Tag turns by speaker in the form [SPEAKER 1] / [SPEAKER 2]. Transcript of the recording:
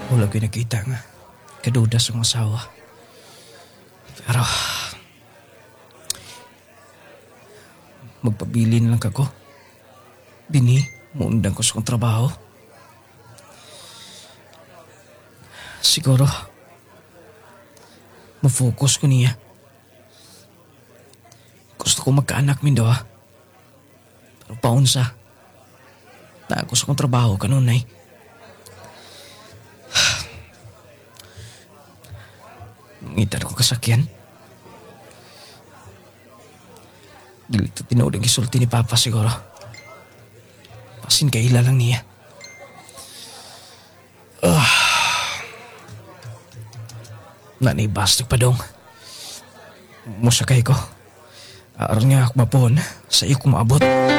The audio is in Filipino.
[SPEAKER 1] Wala ko'y nakita nga. Kaduda sa mga asawa. Pero, magpabilin lang kako. Dini, muundang ko sa kong trabaho. Siguro, mafocus ko niya. Gusto ko magkaanak min daw. Pero paunsa. Na ako sa kong trabaho kanunay. Ngitan ko kasakyan. Dito tinuod ang isulti ni Papa siguro. Pasin kaila lang niya. Nanibastig pa dong. Musakay ko. Aron nga ako mapon sa iyo kung maabot.